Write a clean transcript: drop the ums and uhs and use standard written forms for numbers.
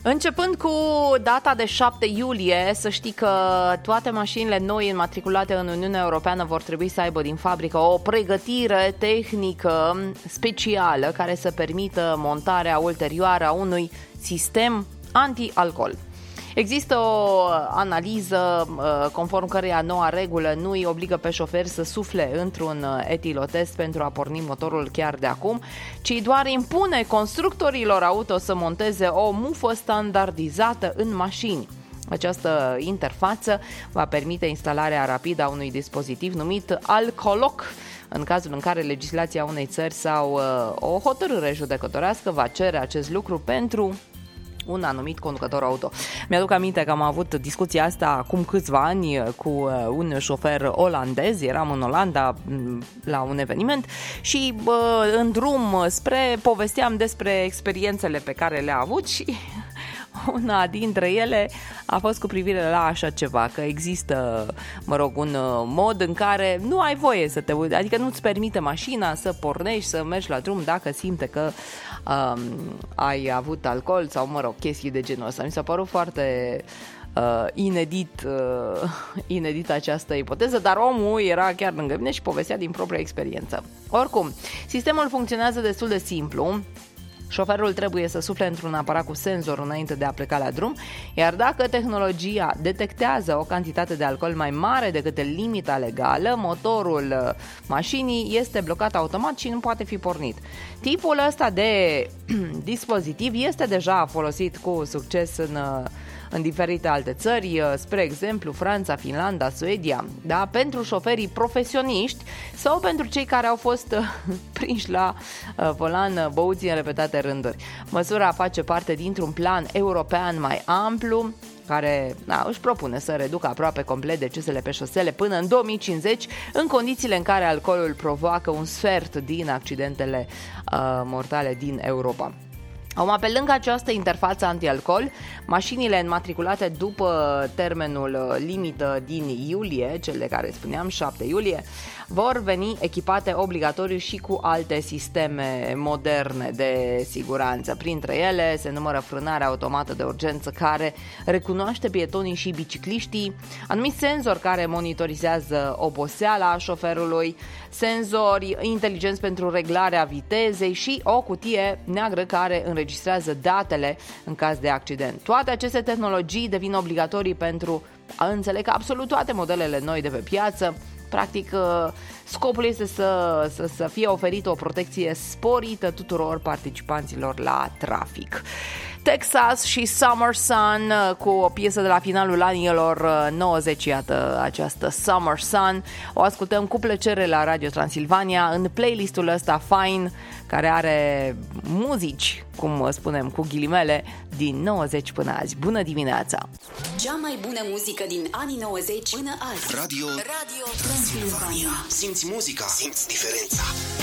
Începând cu data de 7 iulie, să știi că toate mașinile noi înmatriculate în Uniunea Europeană vor trebui să aibă din fabrică o pregătire tehnică specială care să permită montarea ulterioară a unui sistem anti-alcool. Există o analiză conform căreia noua regulă nu îi obligă pe șoferi să sufle într-un etilotest pentru a porni motorul chiar de acum, ci doar impune constructorilor auto să monteze o mufă standardizată în mașini. Această interfață va permite instalarea rapidă a unui dispozitiv numit Alcoloc, în cazul în care legislația unei țări sau o hotărâre judecătorească va cere acest lucru pentru un anumit conducător auto. Mi-aduc aminte că am avut discuția asta acum câțiva ani cu un șofer olandez. Eram în Olanda la un eveniment și în drum spre povesteam despre experiențele pe care le-a avut și una dintre ele a fost cu privire la așa ceva, că există, un mod în care nu ai voie să te uiți, adică nu-ți permite mașina să pornești, să mergi la drum dacă simte că ai avut alcool sau, chestii de genul ăsta. Mi s-a părut foarte inedit această ipoteză, dar omul era chiar lângă mine și povestea din propria experiență. Oricum, sistemul funcționează destul de simplu. Șoferul trebuie să sufle într-un aparat cu senzor înainte de a pleca la drum, iar dacă tehnologia detectează o cantitate de alcool mai mare decât limita legală, motorul mașinii este blocat automat și nu poate fi pornit. Tipul ăsta de dispozitiv este deja folosit cu succes în diferite alte țări, spre exemplu Franța, Finlanda, Suedia, da? Pentru șoferii profesioniști sau pentru cei care au fost prinși la volan băuți în repetate rânduri. Măsura face parte dintr-un plan european mai amplu care își propune să reducă aproape complet decesele pe șosele până în 2050, în condițiile în care alcoolul provoacă un sfert din accidentele mortale din Europa. Pe lângă această interfață anti-alcool, mașinile înmatriculate după termenul limită din iulie, cele care spuneam 7 iulie, vor veni echipate obligatoriu și cu alte sisteme moderne de siguranță. Printre ele se numără frânarea automată de urgență care recunoaște pietonii și bicicliștii, anumiți senzori care monitorizează oboseala șoferului, senzori inteligenți pentru reglarea vitezei și o cutie neagră care înregistrează datele în caz de accident. Toate aceste tehnologii devin obligatorii pentru a înțeleg absolut toate modelele noi de pe piață. Practic, scopul este să fie oferită o protecție sporită tuturor participanților la trafic. Texas și Summer Sun cu o piesă de la finalul anilor 90, iată această Summer Sun. O ascultăm cu plăcere la Radio Transilvania în playlistul ăsta Fine, care are muzici, cum spunem cu ghilimele, din 90 până azi. Bună dimineața! Cea mai bună muzică din anii 90 până azi. Radio Transilvania. Simți muzica, simți diferența.